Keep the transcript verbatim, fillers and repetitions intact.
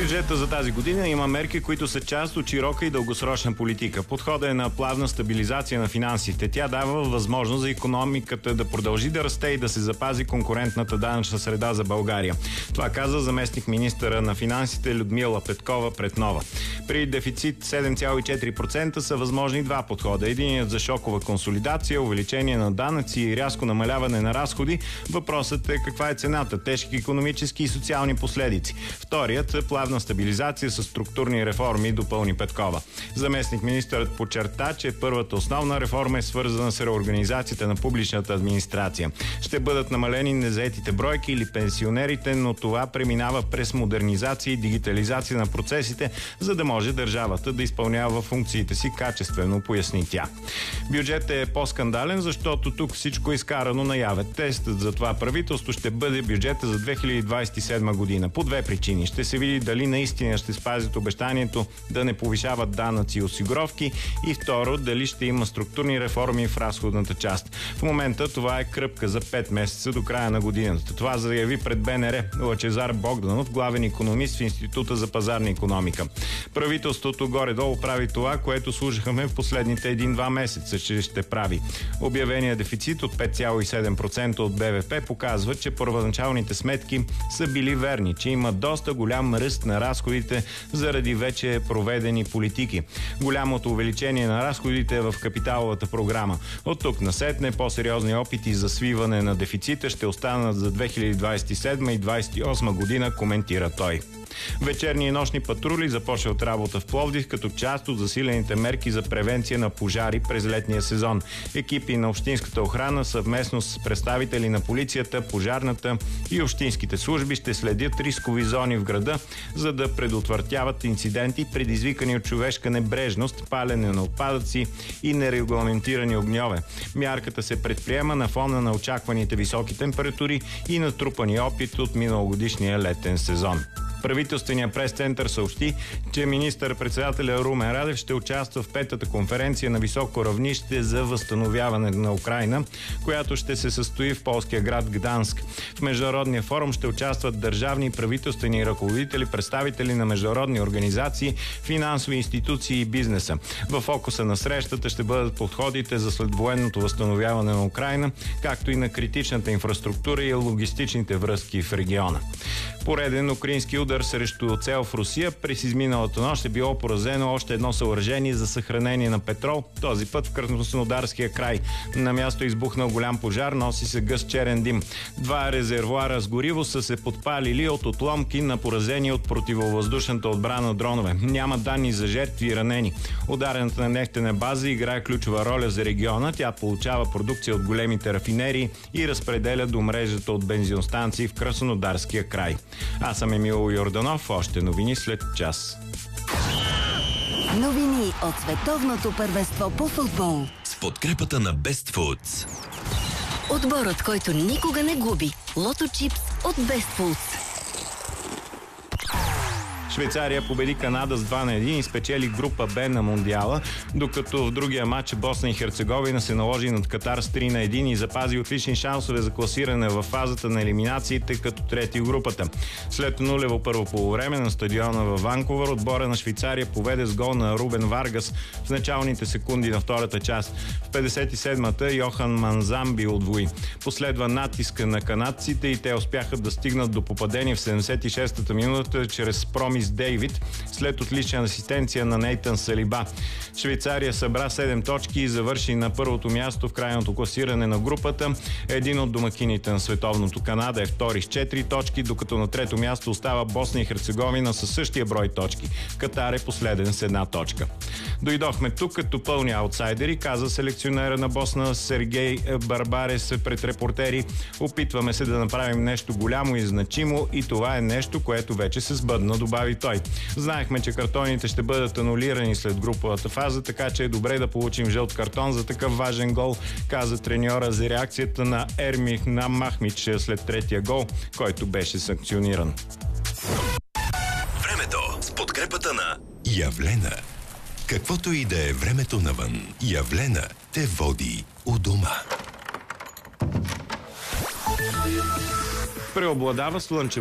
бюджета за тази година има мерки, които са част от широка и дългосрочна политика. Подходът е на плавна стабилизация на финансите. Тя дава възможност за икономиката да продължи да расте и да се запази конкурентната данъчна среда за България. Това каза заместник министъра на финансите Людмила Петкова пред Нова. При дефицит седем цяло и четири процента са възможни два подхода. Единият за шокова консолидация, увеличение на данъци и рязко намаляване на разходи. Въпросът е каква е цената, тежки икономически и социални последици. Вторият – плавна стабилизация с структурни реформи, допълни Петкова. Заместник министърът подчерта, че първата основна реформа е свързана с реорганизацията на публичната администрация. Ще бъдат намалени незаетите бройки или пенсионерите, но това преминава през модернизация и дигитализация на процесите, за да може държавата да изпълнява функциите си качествено, поясни тя. Бюджетът е по-скандален, защото тук всичко е изкарано наяве. Тестът за това правителство ще бъде бюджета за две хиляди двадесет и седма година. По две причини. Ще се види дали наистина ще спазят обещанието да не повишават данъци и осигуровки и второ, дали ще има структурни реформи в разходната част. В момента това е кръпка за пет месеца до края на годината. Това заяви пред БНР Лъчезар Богданов, главен икономист в Института за пазарна икономика. Правителството горе-долу прави това, което слушахме в последните един-два месеца, че ще прави. Обявеният дефицит от пет цяло и седем процента от БВП показва, че първоначалните сметки са били верни, че има доста голям ръст на разходите заради вече проведени политики. Голямото увеличение на разходите е в капиталовата програма. От тук насетне по-сериозни опити за свиване на дефицита ще останат за две хиляди двадесет и седма и двадесет и осма година, коментира той. Вечерни и нощни патрули започват работа в Пловдив като част от засилените мерки за превенция на пожари през летния сезон. Екипи на общинската охрана съвместно с представители на полицията, пожарната и общинските служби ще следят рискови зони в града, за да предотвратяват инциденти, предизвикани от човешка небрежност, палене на отпадъци и нерегламентирани огньове. Мярката се предприема на фона на очакваните високи температури и натрупани опит от миналогодишния летен сезон. Правителственият прес-център съобщи, че министър-председателя Румен Радев ще участва в петата конференция на високо равнище за възстановяване на Украйна, която ще се състои в полския град Гданск. В международния форум ще участват държавни и правителствени ръководители, представители на международни организации, финансови институции и бизнеса. В фокуса на срещата ще бъдат подходите за следвоенното възстановяване на Украйна, както и на критичната инфраструктура и логистичните връзки в региона. Пореден украински удар срещу цел в Русия. През изминалата нощ е било поразено още едно съоръжение за съхранение на петрол, този път в Краснодарския край. На място избухнал голям пожар, носи се гъст черен дим. Два резервоара с гориво са се подпалили от отломки на поразени от противовъздушната отбрана дронове. Няма данни за жертви и ранени. Ударената на нефтена база играе ключова роля за региона. Тя получава продукция от големите рафинерии и разпределя до мрежата от бензиностанции в Краснодарския край. Аз съм Емил Йорданов. Още новини след час. Новини от световното първенство по футбол. С подкрепата на Best Foods. Отборът, който никога не губи. Лото чипс от Best Foods. Швейцария победи Канада с два на едно и спечели група Б на Мондиала, докато в другия матч Босна и Херцеговина се наложи над Катар с три на едно и запази отлични шансове за класиране в фазата на елиминациите като трети в групата. След нулево първо полувреме на стадиона във Ванкувър, отбора на Швейцария поведе с гол на Рубен Варгас в началните секунди на втората част. В петдесет и седмата Йохан Манзамби удвои. Последва натиска на канадците и те успяха да стигнат до попадение в седемдесет и шестата минута чрез промис Дейвид след отлична асистенция на Нейтан Салиба. Швейцария събра седем точки и завърши на първото място в крайното класиране на групата. Един от домакините на световното Канада е втори с четири точки, докато на трето място остава Босна и Херцеговина със същия брой точки. Катар е последен с една точка. Дойдохме тук като пълни аутсайдери, каза селекционера на Босна Сергей Барбарес пред репортери. Опитваме се да направим нещо голямо и значимо и това е нещо, което вече се сбъдна, добави той. Знаехме, че картоните ще бъдат анулирани след груповата фаза, така че е добре да получим жълт картон за такъв важен гол, каза треньора за реакцията на Ерми Махмич след третия гол, който беше санкциониран. Времето с подкрепата на Явлена. Каквото и да е времето навън, Явлена те води у дома. Преобладава слънчево